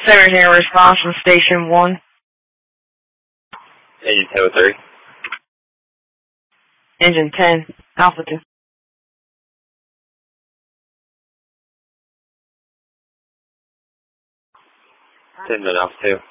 Center here, response from Station 1. Engine 1003. Engine 10, Alpha 2. 10 minutes Alpha 2.